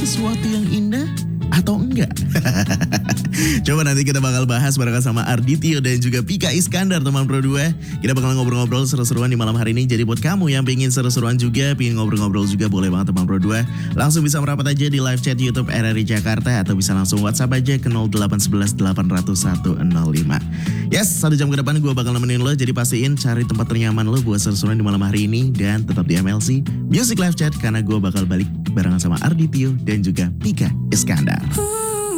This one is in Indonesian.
sesuatu yang indah atau enggak? Coba nanti kita bakal bahas barengan sama Arditio dan juga Pika Iskandar, teman Pro 2. Kita bakal ngobrol-ngobrol seru-seruan di malam hari ini. Jadi buat kamu yang pengen seru-seruan juga, pengen ngobrol-ngobrol juga, boleh banget teman Pro 2. Langsung bisa merapat aja di live chat YouTube RRI Jakarta atau bisa langsung WhatsApp aja ke 0811 800 105. Yes, 1 jam ke depan gue bakal nemenin lo. Jadi pastiin cari tempat ternyaman lo buat seru-seruan di malam hari ini. Dan tetap di MLC Music Live Chat karena gue bakal balik barengan sama Arditio dan juga Pika Iskandar.